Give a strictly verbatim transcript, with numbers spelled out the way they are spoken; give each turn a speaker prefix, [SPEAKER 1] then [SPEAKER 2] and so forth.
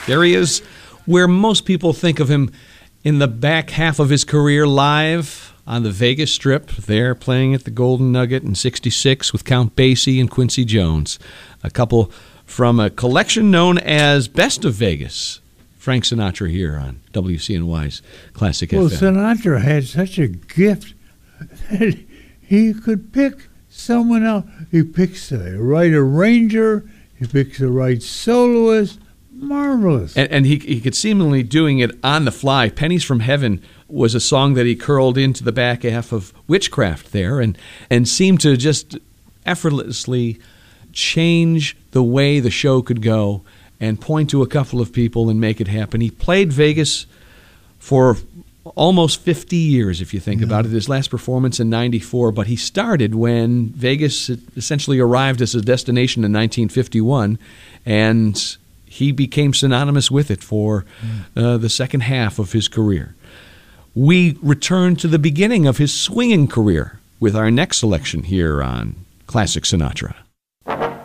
[SPEAKER 1] There he is, where most people think of him in the back half of his career, live on the Vegas Strip, there playing at the Golden Nugget in sixty-six with Count Basie and Quincy Jones, a couple from a collection known as Best of Vegas. Frank Sinatra here on W C N Y's Classic
[SPEAKER 2] well,
[SPEAKER 1] F M.
[SPEAKER 2] Well, Sinatra had such a gift that he could pick someone else. He picks the right arranger, he picks the right soloist. Marvelous.
[SPEAKER 1] And, and he he could seemingly doing it on the fly. Pennies from Heaven was a song that he curled into the back half of Witchcraft there and, and seemed to just effortlessly change the way the show could go and point to a couple of people and make it happen. He played Vegas for almost fifty years, if you think yeah. about it. His last performance in ninety-four, but he started when Vegas essentially arrived as a destination in nineteen fifty-one, and he became synonymous with it for uh, the second half of his career. We return to the beginning of his swinging career with our next selection here on Classic Sinatra.